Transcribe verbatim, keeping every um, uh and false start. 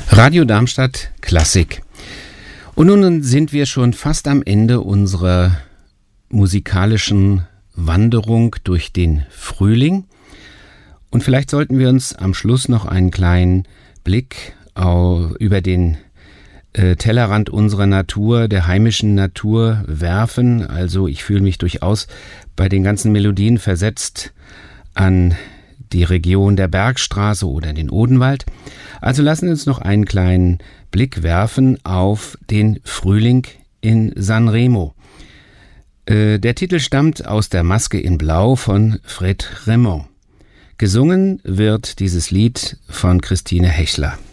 Radio Darmstadt Klassik. Und nun sind wir schon fast am Ende unserer musikalischen Wanderung durch den Frühling. Und vielleicht sollten wir uns am Schluss noch einen kleinen Blick auf, über den äh, Tellerrand unserer Natur, der heimischen Natur werfen. Also ich fühle mich durchaus bei den ganzen Melodien versetzt an die Region der Bergstraße oder den Odenwald. Also lassen wir uns noch einen kleinen Blick werfen auf den Frühling in Sanremo. Äh, der Titel stammt aus der Maske in Blau von Fred Raymond. Gesungen wird dieses Lied von Christine Hechler.